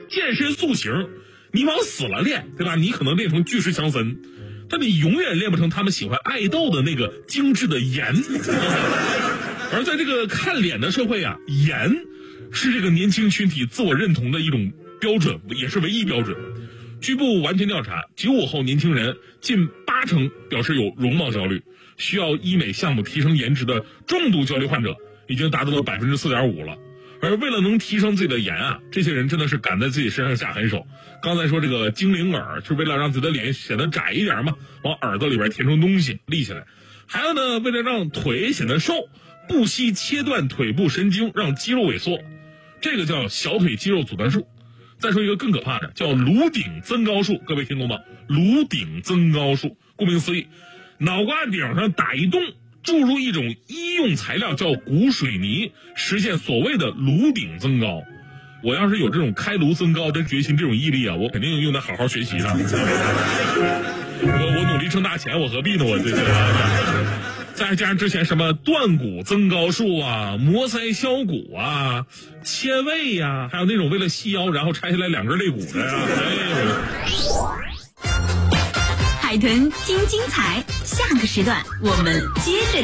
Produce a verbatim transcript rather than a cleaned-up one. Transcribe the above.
健身塑形，你往死了练，对吧？你可能练成巨石强森，但你永远练不成他们喜欢爱豆的那个精致的颜。而在这个看脸的社会啊，颜是这个年轻群体自我认同的一种标准，也是唯一标准。据不完全调查，九五后年轻人近八成表示有容貌焦虑，需要医美项目提升颜值的重度焦虑患者已经达到了百分之四点五了。而为了能提升自己的颜啊，这些人真的是敢在自己身上下狠手。刚才说这个精灵耳，是为了让自己的脸显得窄一点嘛，往耳朵里边填充东西立起来。还有呢，为了让腿显得瘦，不惜切断腿部神经，让肌肉萎缩，这个叫小腿肌肉阻断术。再说一个更可怕的，叫颅顶增高术，各位听懂吗？颅顶增高术，顾名思义，脑瓜顶上打一洞，注入一种医用材料叫骨水泥，实现所谓的颅顶增高。我要是有这种开颅增高的决心，这种毅力啊，我肯定用得好好学习上。我我努力挣大钱，我何必呢？我这个。再加上之前什么断骨增高术啊、磨腮削骨啊、切胃呀、啊，还有那种为了细腰然后拆下来两根肋骨的呀、啊。 海豚听精彩，下个时段我们接着。